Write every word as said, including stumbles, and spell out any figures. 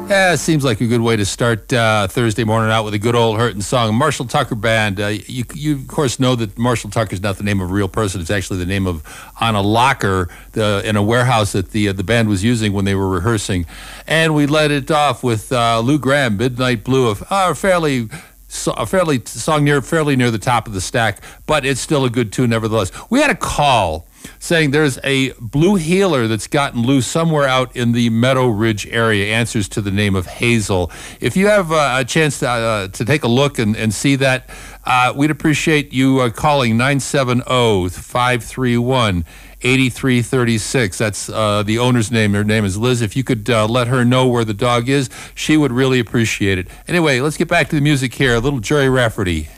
Yeah, it seems like a good way to start uh, Thursday morning out with a good old hurtin' song. Marshall Tucker Band. Uh, you, you, of course, know that Marshall Tucker is not the name of a real person. It's actually the name of on a locker the, in a warehouse that the uh, the band was using when they were rehearsing. And we led it off with uh, Lou Gramm, Midnight Blue, a uh, fairly... So, a fairly song near fairly near the top of the stack, but it's still a good tune nevertheless. We had a call saying there's a blue heeler that's gotten loose somewhere out in the Meadow Ridge area, answers to the name of Hazel. If you have uh, a chance to, uh, to take a look and, and see that, uh, we'd appreciate you uh, calling nine seven zero, five three one, eight three three six. That's uh, the owner's name. Her name is Liz. If you could uh, let her know where the dog is, she would really appreciate it. Anyway, let's get back to the music here. A little Jerry Rafferty.